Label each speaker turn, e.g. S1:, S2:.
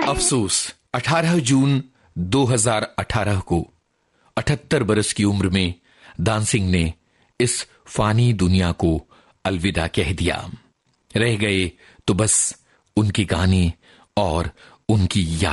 S1: अफसोस 18 जून 2018 को 78 बरस की उम्र में दान सिंह ने इस फानी दुनिया को अलविदा कह दिया। रह गए तो बस उनके गाने और उनकी याद।